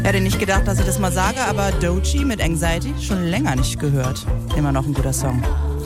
Ich hätte nicht gedacht, dass ich das mal sage, aber Doechii mit Anxiety schon länger nicht gehört. Immer noch ein guter Song.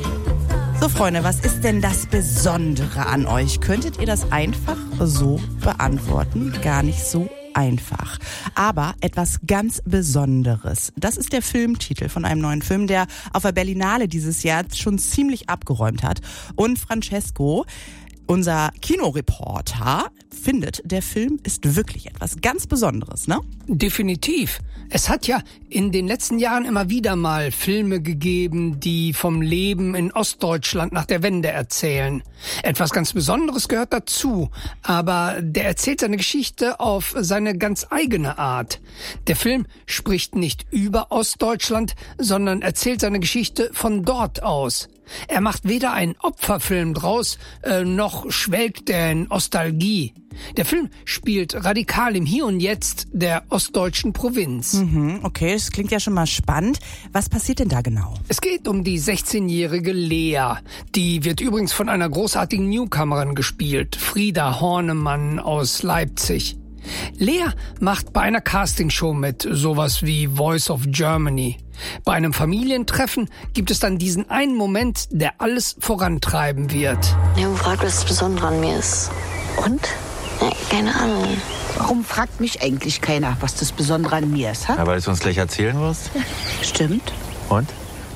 So, Freunde, was ist denn das Besondere an euch? Könntet ihr das einfach so beantworten? Gar nicht so einfach. Aber etwas ganz Besonderes. Das ist der Filmtitel von einem neuen Film, der auf der Berlinale dieses Jahr schon ziemlich abgeräumt hat. Und Francesco, unser Kinoreporter, findet, der Film ist wirklich etwas ganz Besonderes, ne? Definitiv. Es hat ja in den letzten Jahren immer wieder mal Filme gegeben, die vom Leben in Ostdeutschland nach der Wende erzählen. Etwas ganz Besonderes gehört dazu, aber der erzählt seine Geschichte auf seine ganz eigene Art. Der Film spricht nicht über Ostdeutschland, sondern erzählt seine Geschichte von dort aus. Er macht weder einen Opferfilm draus, noch schwelgt er in Nostalgie. Der Film spielt radikal im Hier und Jetzt der ostdeutschen Provinz. Okay, das klingt ja schon mal spannend. Was passiert denn da genau? Es geht um die 16-jährige Lea. Die wird übrigens von einer großartigen Newcomerin gespielt, Frieda Hornemann aus Leipzig. Lea macht bei einer Castingshow mit, sowas wie Voice of Germany. Bei einem Familientreffen gibt es dann diesen einen Moment, der alles vorantreiben wird. Ich habe gefragt, was das Besondere an mir ist. Und? Ja, keine Ahnung. Warum fragt mich eigentlich keiner, was das Besondere an mir ist? Ha? Ja, weil du uns gleich erzählen wirst. Stimmt. Und?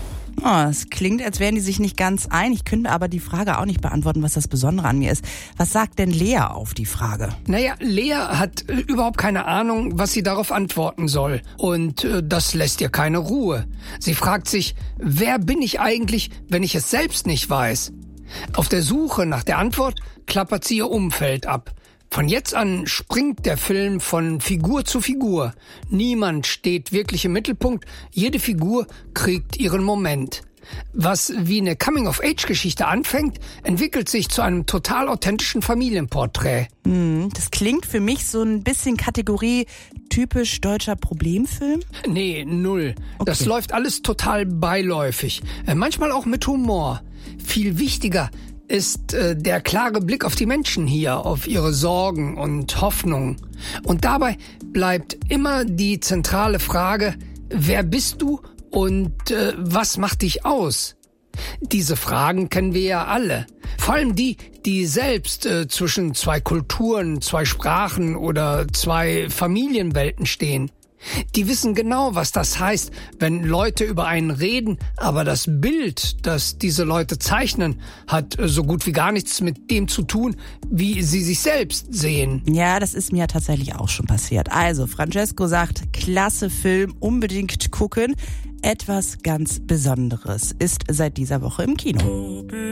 Oh, es klingt, als wären die sich nicht ganz einig. Ich könnte aber die Frage auch nicht beantworten, was das Besondere an mir ist. Was sagt denn Lea auf die Frage? Naja, Lea hat überhaupt keine Ahnung, was sie darauf antworten soll. Und das lässt ihr keine Ruhe. Sie fragt sich, wer bin ich eigentlich, wenn ich es selbst nicht weiß? Auf der Suche nach der Antwort klappert sie ihr Umfeld ab. Von jetzt an springt der Film von Figur zu Figur. Niemand steht wirklich im Mittelpunkt. Jede Figur kriegt ihren Moment. Was wie eine Coming-of-Age-Geschichte anfängt, entwickelt sich zu einem total authentischen Familienporträt. Das klingt für mich so ein bisschen Kategorie typisch deutscher Problemfilm. Nee, null. Okay. Das läuft alles total beiläufig. Manchmal auch mit Humor. Viel wichtiger ist der klare Blick auf die Menschen hier, auf ihre Sorgen und Hoffnungen. Und dabei bleibt immer die zentrale Frage, wer bist du und was macht dich aus? Diese Fragen kennen wir ja alle. Vor allem die selbst zwischen zwei Kulturen, zwei Sprachen oder zwei Familienwelten stehen. Die wissen genau, was das heißt, wenn Leute über einen reden, aber das Bild, das diese Leute zeichnen, hat so gut wie gar nichts mit dem zu tun, wie sie sich selbst sehen. Ja, das ist mir tatsächlich auch schon passiert. Also, Francesco sagt, klasse Film, unbedingt gucken. Etwas ganz Besonderes ist seit dieser Woche im Kino.